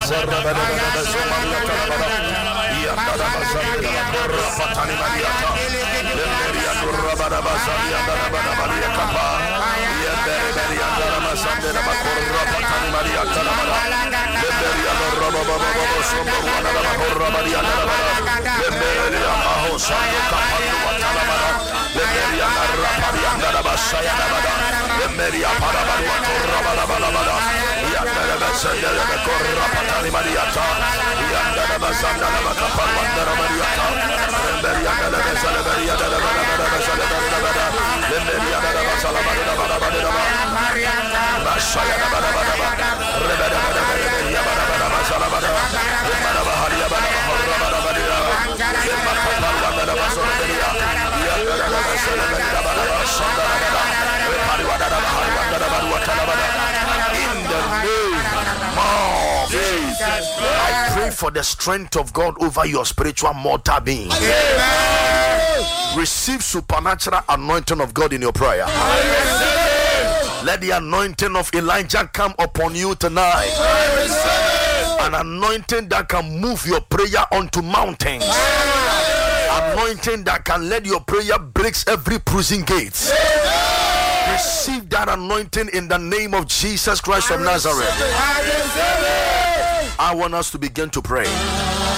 I pray for the strength of God over your spiritual mortal being. Receive supernatural anointing of God in your prayer. Let the anointing of Elijah come upon you tonight. An anointing that can move your prayer onto mountains. Anointing that can let your prayer breaks every prison gate. Receive that anointing in the name of Jesus Christ of Nazareth. I want us to begin to pray.